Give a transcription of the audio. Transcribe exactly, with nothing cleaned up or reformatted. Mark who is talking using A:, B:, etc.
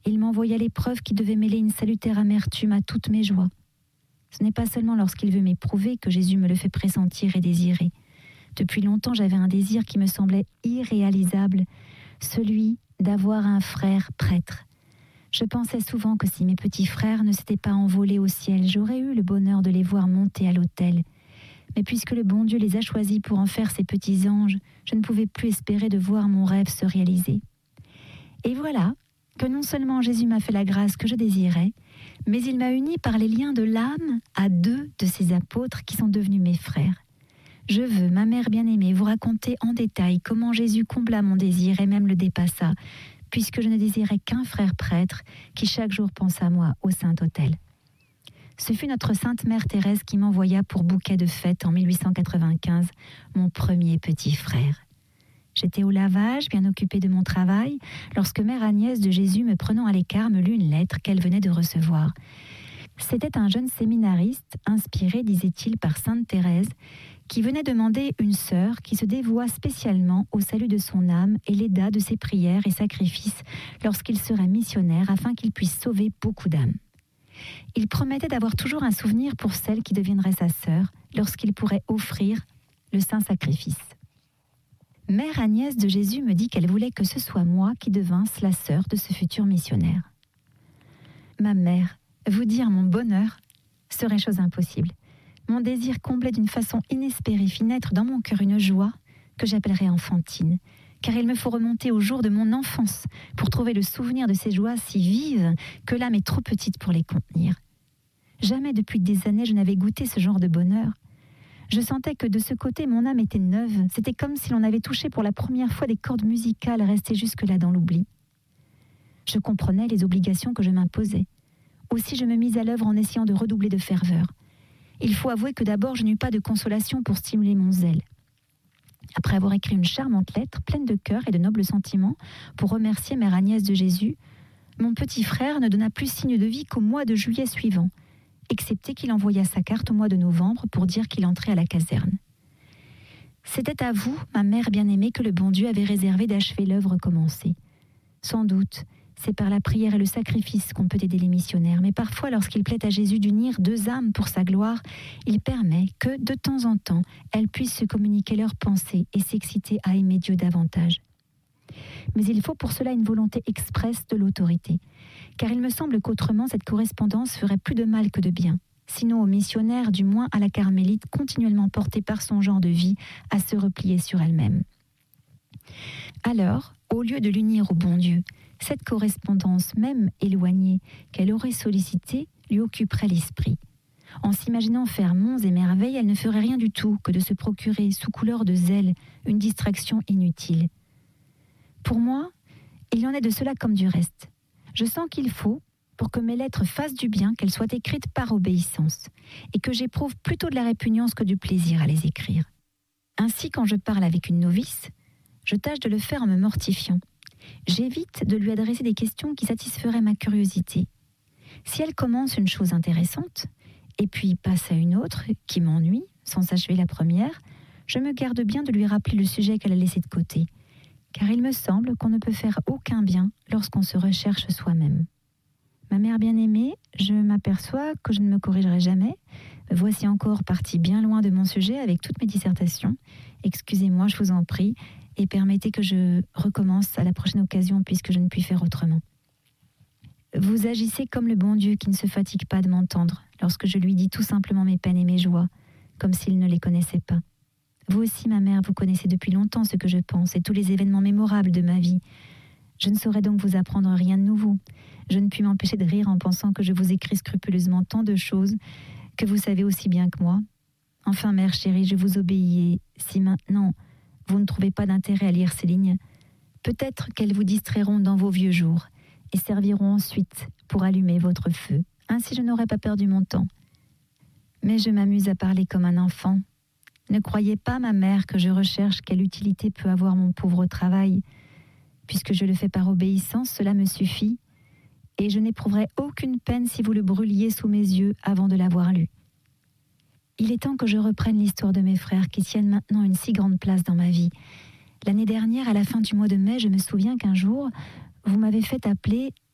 A: Il m'envoya l'épreuve qui devait mêler une salutaire amertume à toutes mes joies. Ce n'est pas seulement lorsqu'il veut m'éprouver que Jésus me le fait pressentir et désirer. Depuis longtemps, j'avais un désir qui me semblait irréalisable, celui d'avoir un frère prêtre. Je pensais souvent que si mes petits frères ne s'étaient pas envolés au ciel, j'aurais eu le bonheur de les voir monter à l'autel. Mais puisque le bon Dieu les a choisis pour en faire ses petits anges, je ne pouvais plus espérer de voir mon rêve se réaliser. Et voilà que non seulement Jésus m'a fait la grâce que je désirais, mais il m'a uni par les liens de l'âme à deux de ses apôtres qui sont devenus mes frères. Je veux, ma mère bien-aimée, vous raconter en détail comment Jésus combla mon désir et même le dépassa, puisque je ne désirais qu'un frère prêtre qui chaque jour pense à moi au Saint-Autel. Ce fut notre Sainte Mère Thérèse qui m'envoya pour bouquet de fête en mille huit cent quatre-vingt-quinze mon premier petit frère. J'étais au lavage, bien occupée de mon travail, lorsque Mère Agnès de Jésus, me prenant à l'écart, me lut une lettre qu'elle venait de recevoir. C'était un jeune séminariste, inspiré, disait-il, par Sainte Thérèse, qui venait demander une sœur qui se dévoua spécialement au salut de son âme et l'aida de ses prières et sacrifices lorsqu'il serait missionnaire afin qu'il puisse sauver beaucoup d'âmes. Il promettait d'avoir toujours un souvenir pour celle qui deviendrait sa sœur lorsqu'il pourrait offrir le saint sacrifice. Mère Agnès de Jésus me dit qu'elle voulait que ce soit moi qui devinsse la sœur de ce futur missionnaire. Ma mère, vous dire mon bonheur serait chose impossible. Mon désir comblait d'une façon inespérée fit naître dans mon cœur une joie que j'appellerais enfantine, car il me faut remonter au jour de mon enfance pour trouver le souvenir de ces joies si vives que l'âme est trop petite pour les contenir. Jamais depuis des années je n'avais goûté ce genre de bonheur. Je sentais que de ce côté mon âme était neuve, c'était comme si l'on avait touché pour la première fois des cordes musicales restées jusque-là dans l'oubli. Je comprenais les obligations que je m'imposais. Aussi je me mis à l'œuvre en essayant de redoubler de ferveur. Il faut avouer que d'abord je n'eus pas de consolation pour stimuler mon zèle. Après avoir écrit une charmante lettre pleine de cœur et de nobles sentiments pour remercier Mère Agnès de Jésus, mon petit frère ne donna plus signe de vie qu'au mois de juillet suivant, excepté qu'il envoya sa carte au mois de novembre pour dire qu'il entrait à la caserne. C'était à vous, ma mère bien-aimée, que le bon Dieu avait réservé d'achever l'œuvre commencée. Sans doute, c'est par la prière et le sacrifice qu'on peut aider les missionnaires, mais parfois, lorsqu'il plaît à Jésus d'unir deux âmes pour sa gloire, il permet que, de temps en temps, elles puissent se communiquer leurs pensées et s'exciter à aimer Dieu davantage. Mais il faut pour cela une volonté expresse de l'autorité, car il me semble qu'autrement, cette correspondance ferait plus de mal que de bien, sinon aux missionnaires, du moins à la carmélite, continuellement portée par son genre de vie à se replier sur elle-même. Alors, au lieu de l'unir au bon Dieu, cette correspondance, même éloignée, qu'elle aurait sollicitée, lui occuperait l'esprit. En s'imaginant faire monts et merveilles, elle ne ferait rien du tout que de se procurer, sous couleur de zèle, une distraction inutile. Pour moi, il en est de cela comme du reste. Je sens qu'il faut, pour que mes lettres fassent du bien, qu'elles soient écrites par obéissance, et que j'éprouve plutôt de la répugnance que du plaisir à les écrire. Ainsi, quand je parle avec une novice, je tâche de le faire en me mortifiant. J'évite de lui adresser des questions qui satisferaient ma curiosité. Si elle commence une chose intéressante, et puis passe à une autre qui m'ennuie, sans achever la première, je me garde bien de lui rappeler le sujet qu'elle a laissé de côté, car il me semble qu'on ne peut faire aucun bien lorsqu'on se recherche soi-même. Ma mère bien-aimée, je m'aperçois que je ne me corrigerai jamais. Voici encore partie bien loin de mon sujet avec toutes mes dissertations. Excusez-moi, je vous en prie, et permettez que je recommence à la prochaine occasion puisque je ne puis faire autrement. Vous agissez comme le bon Dieu qui ne se fatigue pas de m'entendre lorsque je lui dis tout simplement mes peines et mes joies, comme s'il ne les connaissait pas. Vous aussi, ma mère, vous connaissez depuis longtemps ce que je pense et tous les événements mémorables de ma vie. Je ne saurais donc vous apprendre rien de nouveau. Je ne puis m'empêcher de rire en pensant que je vous écris scrupuleusement tant de choses que vous savez aussi bien que moi. Enfin, mère chérie, je vous obéis et si maintenant vous ne trouvez pas d'intérêt à lire ces lignes, peut-être qu'elles vous distrairont dans vos vieux jours et serviront ensuite pour allumer votre feu. Ainsi, je n'aurai pas perdu mon temps. Mais je m'amuse à parler comme un enfant. Ne croyez pas, ma mère, que je recherche quelle utilité peut avoir mon pauvre travail. Puisque je le fais par obéissance, cela me suffit, et je n'éprouverai aucune peine si vous le brûliez sous mes yeux avant de l'avoir lu. Il est temps que je reprenne l'histoire de mes frères qui tiennent maintenant une si grande place dans ma vie. L'année dernière, à la fin du mois de mai, je me souviens qu'un jour, vous m'avez fait appeler